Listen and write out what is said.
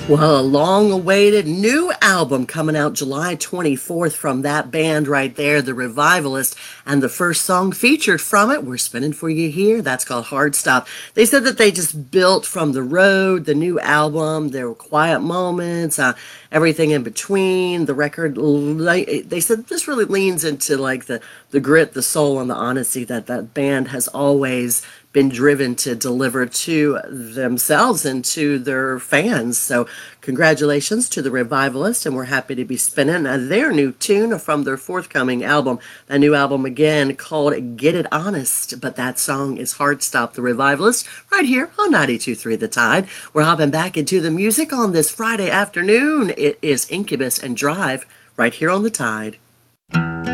Well, a long awaited new album coming out July 24th from that band right there, The Revivalist. And the first song featured from it, we're spinning for you here. That's called Hard Stop. They said that they just built from the road, the new album. There were quiet moments, everything in between. The record, they said this really leans into like the grit, the soul, and the honesty that that band has always been driven to deliver to themselves and to their fans. So, congratulations to the Revivalist, and we're happy to be spinning their new tune from their forthcoming album. That new album, again, called Get It Honest, but that song is Hard Stop, the Revivalist, right here on 92.3 The Tide. We're hopping back into the music on this Friday afternoon. It is Incubus and Drive right here on The Tide.